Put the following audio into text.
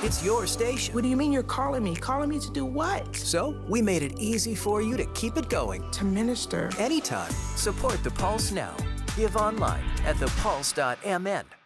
It's your station. What do you mean you're calling me? Calling me to do what? So we made it easy for you to keep it going. To minister. Anytime. Support the Pulse now. Give online at thepulse.mn.